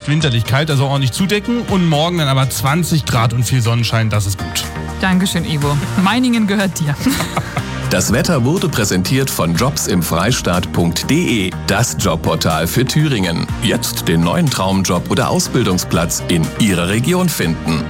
winterlich kalt, also ordentlich zudecken. Und morgen dann aber 20 Grad und viel Sonnenschein, das ist gut. Dankeschön, Ivo. Meiningen gehört dir. Das Wetter wurde präsentiert von jobsimfreistaat.de, das Jobportal für Thüringen. Jetzt den neuen Traumjob oder Ausbildungsplatz in Ihrer Region finden.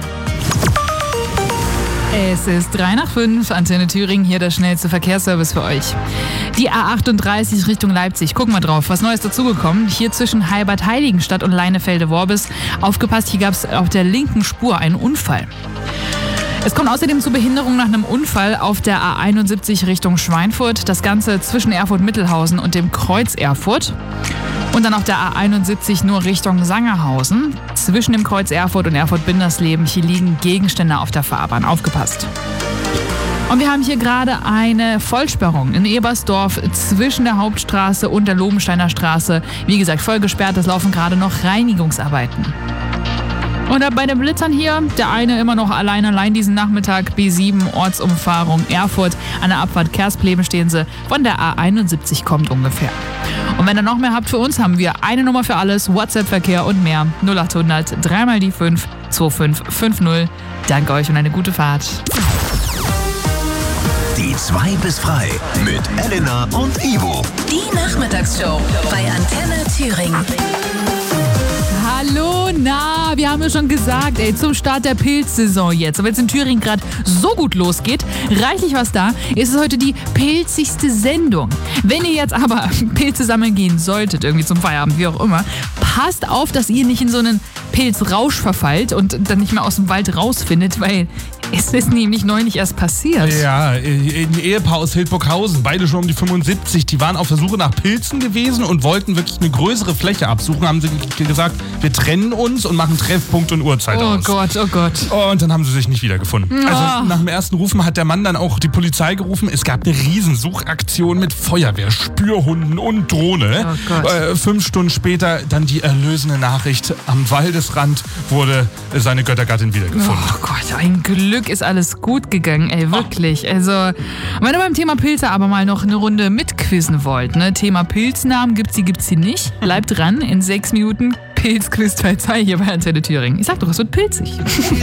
Es ist 5:03, Antenne Thüringen, hier der schnellste Verkehrsservice für euch. Die A38 Richtung Leipzig, gucken wir drauf, was Neues dazugekommen. Hier zwischen Heilbad-Heiligenstadt und Leinefelde-Worbis. Aufgepasst, hier gab es auf der linken Spur einen Unfall. Es kommt außerdem zu Behinderung nach einem Unfall auf der A71 Richtung Schweinfurt. Das Ganze zwischen Erfurt-Mittelhausen und dem Kreuz Erfurt. Und dann auf der A71 nur Richtung Sangerhausen. Zwischen dem Kreuz Erfurt und Erfurt-Bindersleben. Hier liegen Gegenstände auf der Fahrbahn. Aufgepasst. Und wir haben hier gerade eine Vollsperrung in Ebersdorf zwischen der Hauptstraße und der Lobensteiner Straße. Wie gesagt, voll gesperrt. Es laufen gerade noch Reinigungsarbeiten. Und bei den Blitzern hier, der eine immer noch allein diesen Nachmittag, B7, Ortsumfahrung Erfurt. An der Abfahrt Kerspleben stehen sie, von der A71 kommt ungefähr. Und wenn ihr noch mehr habt für uns, haben wir eine Nummer für alles, WhatsApp-Verkehr und mehr. 0800 3x5 2550. Danke euch und eine gute Fahrt. Die 2 bis frei mit Elena und Ivo. Die Nachmittagsshow bei Antenne Thüringen. Hallo, wir haben ja schon gesagt, zum Start der Pilzsaison jetzt. Aber jetzt in Thüringen gerade so gut losgeht, reichlich was da, ist es heute die pilzigste Sendung. Wenn ihr jetzt aber Pilze sammeln gehen solltet, irgendwie zum Feierabend, wie auch immer, passt auf, dass ihr nicht in so einen Pilzrausch verfallt und dann nicht mehr aus dem Wald rausfindet, weil es ist nämlich neulich erst passiert. Ja, ein Ehepaar aus Hildburghausen, beide schon um die 75, die waren auf der Suche nach Pilzen gewesen und wollten wirklich eine größere Fläche absuchen. Haben sie gesagt, wir trennen uns und machen Treffpunkt und Uhrzeit aus. Oh Gott. Und dann haben sie sich nicht wiedergefunden. Oh. Also nach dem ersten Rufen hat der Mann dann auch die Polizei gerufen. Es gab eine Riesensuchaktion mit Feuerwehr, Spürhunden und Drohne. Oh Gott. 5 Stunden später dann die erlösende Nachricht. Am Waldesrand wurde seine Göttergattin wiedergefunden. Oh Gott, ein Glück ist alles gut gegangen, wirklich. Also, wenn ihr beim Thema Pilze aber mal noch eine Runde mitquizzen wollt, ne? Thema Pilznamen, gibt's sie nicht. Bleibt dran, in 6 Minuten Pilzquiz Teil 2 hier bei Antenne Thüringen. Ich sag doch, es wird pilzig.